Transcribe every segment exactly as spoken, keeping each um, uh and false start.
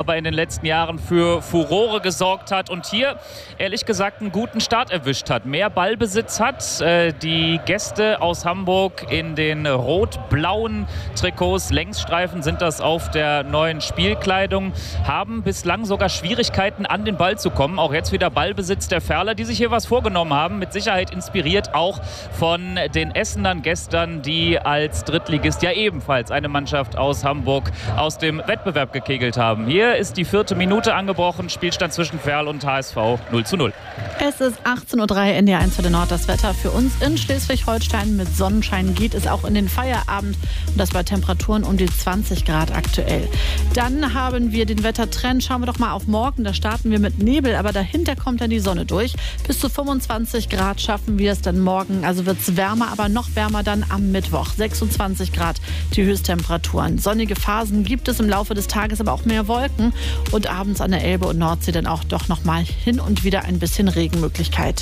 aber in den letzten Jahren für Furore gesorgt hat und hier, ehrlich gesagt, einen guten Start erwischt hat. Mehr Ballbesitz hat. Äh, die Gäste aus Hamburg in den rot-blauen Trikots, Längsstreifen sind das auf der neuen Spielkleidung, haben bislang sogar Schwierigkeiten, an den Ball zu kommen. Auch jetzt wieder Ballbesitz der Ferler, die sich hier was vorgenommen haben. Mit Sicherheit inspiriert auch von den Essenern gestern, die als Drittligist ja ebenfalls eine Mannschaft aus Hamburg aus dem Wettbewerb gekegelt haben. Hier ist die vierte Minute angebrochen. Spielstand zwischen Ferl und H S V null zu null. Es ist achtzehn Uhr drei, N D R eins für den Nord. Das Wetter für uns in Schleswig-Holstein. Mit Sonnenschein geht es auch in den Feierabend. Und das bei Temperaturen um die zwanzig Grad aktuell. Dann haben wir den Wettertrend. Schauen wir doch mal auf morgen. Da starten wir mit Nebel, aber dahinter kommt dann die Sonne durch. Bis zu fünfundzwanzig Grad schaffen wir es dann morgen. Also wird es wärmer, aber noch wärmer dann am Mittwoch. sechsundzwanzig Grad die Höchsttemperaturen. Sonnige Phasen gibt es im Laufe des Tages, aber auch mehr Wolken. Und abends an der Elbe und Nordsee dann auch doch noch mal hin und wieder ein bisschen Regenmöglichkeit.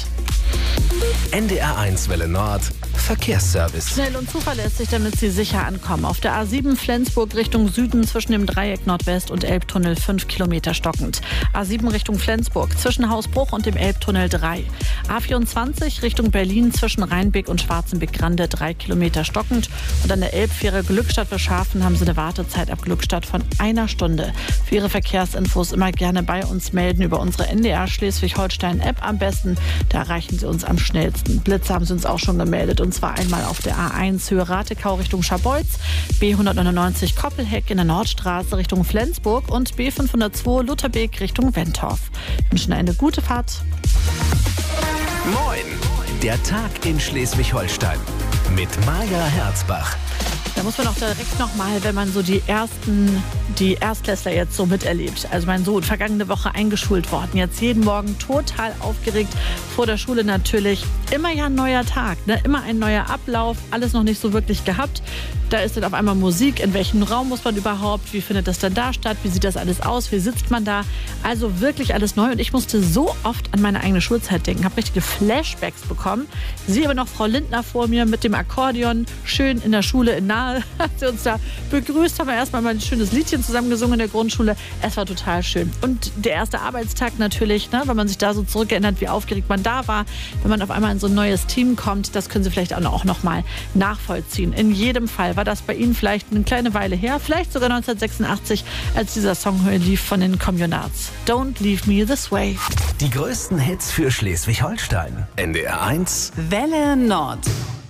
N D R eins Welle Nord Verkehrsservice. Schnell und zuverlässig, damit Sie sicher ankommen. Auf der A sieben Flensburg Richtung Süden zwischen dem Dreieck Nordwest und Elbtunnel fünf Kilometer stockend. A sieben Richtung Flensburg zwischen Hausbruch und dem Elbtunnel drei. A vierundzwanzig Richtung Berlin zwischen Rheinbeck und Schwarzenbeck-Grande drei Kilometer stockend. Und an der Elbfähre Glückstadt-Wilschafen haben Sie eine Wartezeit ab Glückstadt von einer Stunde. Für Ihre Verkehrsinfos immer gerne bei uns melden über unsere N D R Schleswig-Holstein-App am besten. Da erreichen Sie uns am schnellsten. Blitze haben Sie uns auch schon gemeldet. Und zwar einmal auf der A eins Höhe Ratekau Richtung Scharbeutz, B hundertneunundneunzig Koppelheck in der Nordstraße Richtung Flensburg und B fünfhundertzwei Lutherbeek Richtung Wentorf. Ich wünsche Ihnen eine gute Fahrt. Moin, der Tag in Schleswig-Holstein mit Maja Herzbach. Da muss man auch direkt nochmal, wenn man so die ersten, die Erstklässler jetzt so miterlebt. Also mein Sohn, vergangene Woche eingeschult worden, jetzt jeden Morgen total aufgeregt, vor der Schule natürlich. Immer ja ein neuer Tag, ne? Immer ein neuer Ablauf, alles noch nicht so wirklich gehabt. Da ist dann auf einmal Musik, in welchem Raum muss man überhaupt, wie findet das dann da statt, wie sieht das alles aus, wie sitzt man da. Also wirklich alles neu und ich musste so oft an meine eigene Schulzeit denken, habe richtige Flashbacks bekommen. Sehe aber noch Frau Lindner vor mir mit dem Akkordeon, schön in der Schule in Nahe, hat sie uns da begrüßt, haben wir erstmal mal ein schönes Liedchen zusammen gesungen in der Grundschule. Es war total schön. Und der erste Arbeitstag natürlich, ne, wenn man sich da so zurückerinnert, wie aufgeregt man da war, wenn man auf einmal in so ein neues Team kommt, das können Sie vielleicht auch noch mal nachvollziehen. In jedem Fall war das bei Ihnen vielleicht eine kleine Weile her, vielleicht sogar neunzehnhundertsechsundachtzig, als dieser Song lief von den Communards. Don't Leave Me This Way. Die größten Hits für Schleswig-Holstein. N D R eins Welle Nord.